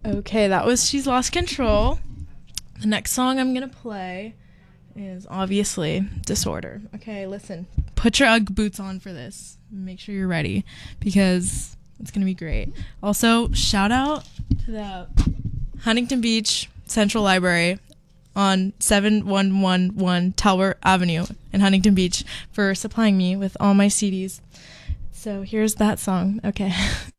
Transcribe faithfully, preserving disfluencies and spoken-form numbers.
Okay, that was She's Lost Control. The next song I'm going to play is obviously Disorder. Okay, listen. Put your Ugg boots on for this. Make sure you're ready because it's going to be great. Also, shout out to the Huntington Beach Central Library on seven one one one Talbot Avenue in Huntington Beach for supplying me with all my C Ds. So here's that song. Okay.